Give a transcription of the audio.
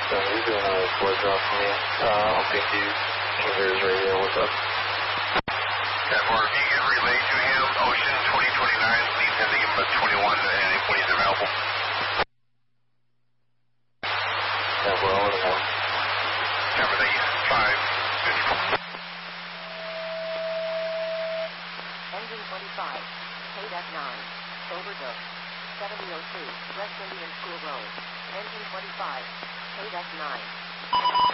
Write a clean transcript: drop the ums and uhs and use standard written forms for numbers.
So he's doing a voice drop for me. I'll pick you. Can hear his radio. What's up? Or if you can relay to him, Ocean 2029, please sending him a 21 when he's available. Yeah, we're on now. Cover the 5. Engine 25, KDEC 9, overdose, 7002, West Indian School Road. Engine 25, KDEC 9.